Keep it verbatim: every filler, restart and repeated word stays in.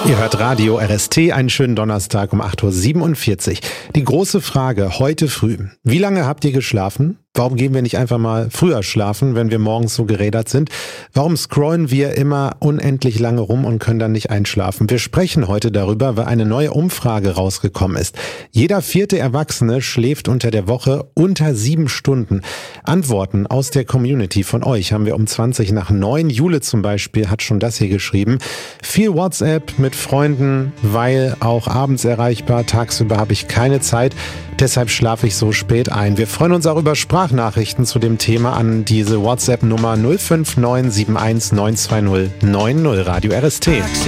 Ihr hört Radio R S T, einen schönen Donnerstag um acht Uhr siebenundvierzig. Die große Frage heute früh: Wie lange habt ihr geschlafen? Warum gehen wir nicht einfach mal früher schlafen, wenn wir morgens so gerädert sind? Warum scrollen wir immer unendlich lange rum und können dann nicht einschlafen? Wir sprechen heute darüber, weil eine neue Umfrage rausgekommen ist. Jeder vierte Erwachsene schläft unter der Woche unter sieben Stunden. Antworten aus der Community von euch haben wir um zwanzig nach neun. Jule zum Beispiel hat schon das hier geschrieben. Viel WhatsApp mit Freunden, weil auch abends erreichbar. Tagsüber habe ich keine Zeit. Deshalb schlafe ich so spät ein. Wir freuen uns auch über Sprachnachrichten zu dem Thema an diese WhatsApp-Nummer null fünf neun sieben eins neun zwei null neun null. Radio R S T.